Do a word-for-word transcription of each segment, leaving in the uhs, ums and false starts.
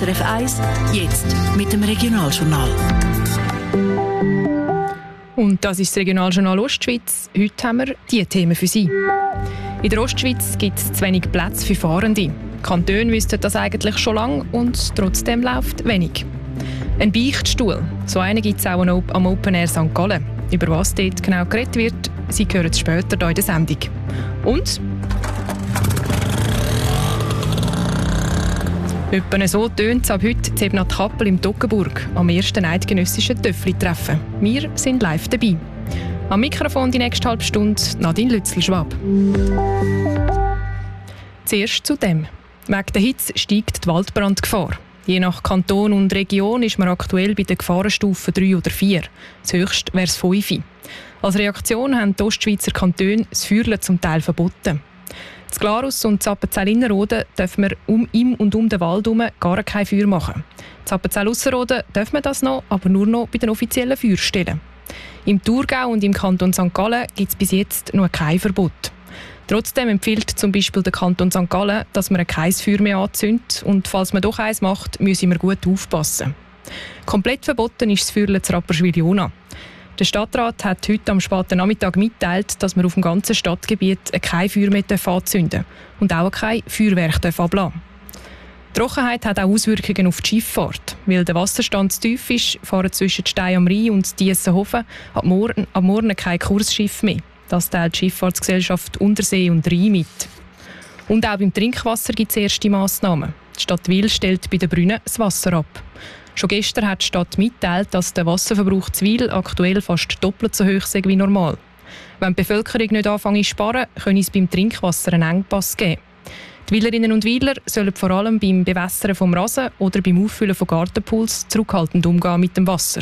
S R F eins, jetzt mit dem Regionaljournal. Und das ist das Regionaljournal Ostschweiz. Heute haben wir diese Themen für Sie. In der Ostschweiz gibt es zu wenig Plätze für Fahrende. Die Kantone wüssten das eigentlich schon lange und trotzdem läuft wenig. Ein Beichtstuhl, so einen gibt es auch am Open Air Sankt Gallen. Über was dort genau geredet wird, Sie hören es später hier in der Sendung. Und etwa so tönt es ab heute in Ebnat Kappel im Toggenburg am ersten eidgenössischen Töffli-Treffen. Wir sind live dabei. Am Mikrofon die nächste halbe Stunde Nadine Lützel-Schwab. Zuerst zu dem. Wegen der Hitze steigt die Waldbrandgefahr. Je nach Kanton und Region ist man aktuell bei der Gefahrenstufe drei oder vier. Das höchste wäre es fünf. Als Reaktion haben die Ostschweizer Kantone das Feuerle zum Teil verboten. In Glarus und Appenzell-Innerrhoden dürfen wir um im und um den Wald herum gar kein Feuer machen. In Appenzell-Ausserrhoden dürfen wir das noch, aber nur noch bei den offiziellen Feuerstellen. Im Thurgau und im Kanton Sankt Gallen gibt es bis jetzt noch kein Verbot. Trotzdem empfiehlt zum Beispiel der Kanton Sankt Gallen, dass man kein Feuer mehr anzündet und falls man doch eins macht, müssen wir gut aufpassen. Komplett verboten ist das Feuerle zu Rapperswil-Jona. Der Stadtrat hat heute am späten Nachmittag mitgeteilt, dass man auf dem ganzen Stadtgebiet kein Feuer mehr anzünden darf und auch kein Feuerwerk ablassen darf. Die Trockenheit hat auch Auswirkungen auf die Schifffahrt. Weil der Wasserstand zu tief ist, fahren zwischen Stein am Rhein und Diessenhofen ab morgen, ab morgen kein Kursschiff mehr. Das teilt die Schifffahrtsgesellschaft Untersee und Rhein mit. Und auch beim Trinkwasser gibt es erste Massnahmen. Die Stadt Wil stellt bei den Brünnen das Wasser ab. Schon gestern hat die Stadt mitgeteilt, dass der Wasserverbrauch zu Wil aktuell fast doppelt so hoch sei wie normal. Wenn die Bevölkerung nicht anfangen zu sparen, könnte es beim Trinkwasser einen Engpass geben. Die Wilerinnen und Wiler sollen vor allem beim Bewässern vom Rasen oder beim Auffüllen von Gartenpools zurückhaltend umgehen mit dem Wasser.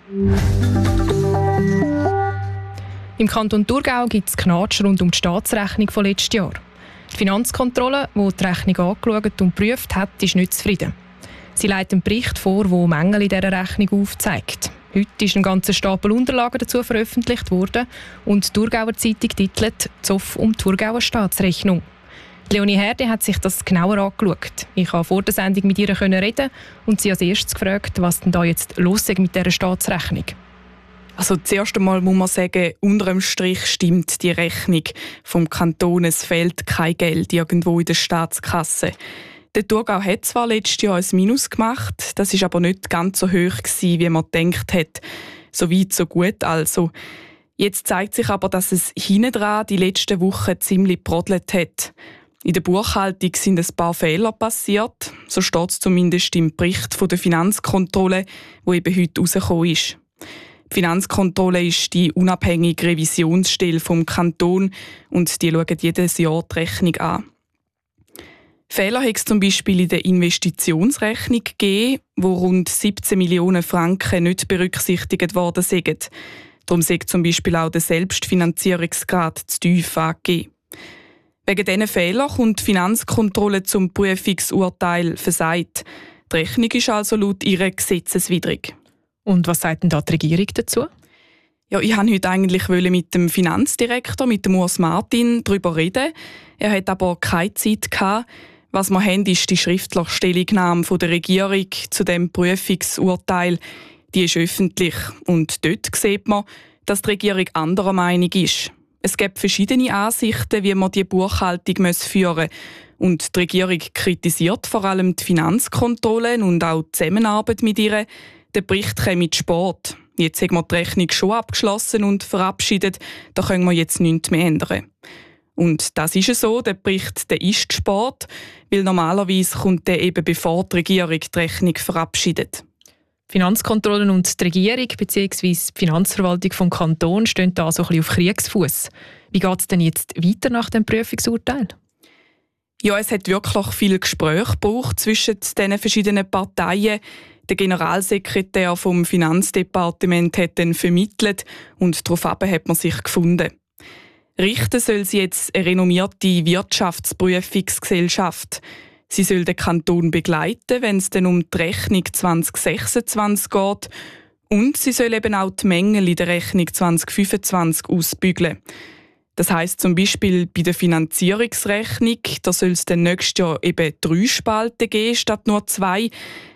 Im Kanton Thurgau gibt es Knatsch rund um die Staatsrechnung von letztes Jahr. Die Finanzkontrolle, die die Rechnung angeschaut und geprüft hat, ist nicht zufrieden. Sie legt einen Bericht vor, der Mängel in dieser Rechnung aufzeigt. Heute ist ein ganzer Stapel Unterlagen dazu veröffentlicht worden und die Thurgauer Zeitung titelt «Zoff um die Thurgauer Staatsrechnung». Leonie Herde hat sich das genauer angeschaut. Ich konnte vor der Sendung mit ihr reden und sie als erstes gefragt, was denn da jetzt los ist mit dieser Staatsrechnung. Also zuerst einmal muss man sagen, unter dem Strich stimmt die Rechnung vom Kanton. Es fehlt kein Geld irgendwo in der Staatskasse. Der Thurgau hat zwar letztes Jahr ein Minus gemacht, das ist aber nicht ganz so hoch gewesen, wie man gedacht hat. So weit, so gut also. Jetzt zeigt sich aber, dass es hinten dran die letzten Wochen ziemlich brodelt hat. In der Buchhaltung sind ein paar Fehler passiert. So steht es zumindest im Bericht von der Finanzkontrolle, der eben heute rausgekommen ist. Die Finanzkontrolle ist die unabhängige Revisionsstelle vom Kanton und die schaut jedes Jahr die Rechnung an. Fehler hat es zum Beispiel in der Investitionsrechnung gegeben, wo rund siebzehn Millionen Franken nicht berücksichtigt worden sind. Darum sei zum Beispiel auch der Selbstfinanzierungsgrad zu tief angegeben. Wegen diesen Fehlern kommt die Finanzkontrolle zum Prüfungsurteil versagt. Die Rechnung ist also laut ihrer gesetzeswidrig. Und was sagt denn da die Regierung dazu? Ja, ich wollte heute eigentlich mit dem Finanzdirektor, mit dem Urs Martin, darüber reden. Er hat aber keine Zeit gehabt. Was wir haben, ist die schriftliche Stellungnahme der Regierung zu dem Prüfungsurteil. Die ist öffentlich. Und dort sieht man, dass die Regierung anderer Meinung ist. Es gibt verschiedene Ansichten, wie man die Buchhaltung führen muss. Und die Regierung kritisiert vor allem die Finanzkontrolle und auch die Zusammenarbeit mit ihr. Der Bericht kommt mit Sport. Jetzt haben wir die Rechnung schon abgeschlossen und verabschiedet. Da können wir jetzt nichts mehr ändern. Und das ist so, der Bericht der ist Sport, weil normalerweise kommt der eben bevor die Regierung die Rechnung verabschiedet. Die Finanzkontrollen und die Regierung bzw. die Finanzverwaltung vom Kanton stehen da so ein bisschen auf Kriegsfuss. Wie geht es denn jetzt weiter nach dem Prüfungsurteil? Ja, es hat wirklich viel Gespräch gebraucht zwischen den verschiedenen Parteien. Der Generalsekretär vom Finanzdepartement hat dann vermittelt und daraufhin hat man sich gefunden. Richten soll sie jetzt eine renommierte Wirtschaftsprüfungsgesellschaft. Sie soll den Kanton begleiten, wenn es dann um die Rechnung zwanzig sechsundzwanzig geht. Und sie soll eben auch die Mängel in der Rechnung zwanzig fünfundzwanzig ausbügeln. Das heisst zum Beispiel bei der Finanzierungsrechnung, da soll es dann nächstes Jahr eben drei Spalten geben statt nur zwei.